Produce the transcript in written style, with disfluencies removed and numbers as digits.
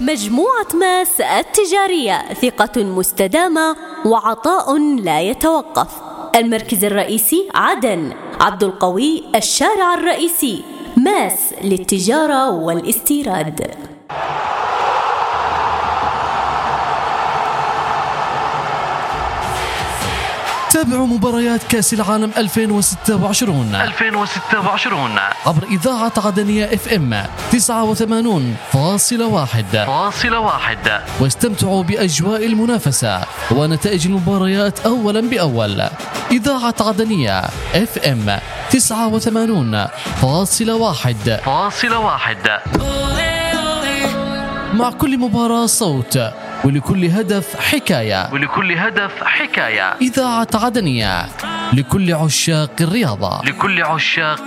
مجموعة ماس التجارية، ثقة مستدامة وعطاء لا يتوقف. المركز الرئيسي عدن، عبد القوي الشارع الرئيسي. ماس للتجارة والاستيراد. تابعوا مباريات كأس العالم 2026 عبر إذاعة عدنية FM 89.1 واستمتعوا بأجواء المنافسة ونتائج المباريات أولا بأول. إذاعة عدنية FM 89.1 مع كل مباراة صوت، ولكل هدف حكاية. إذاعة عدنية لكل عشاق الرياضة.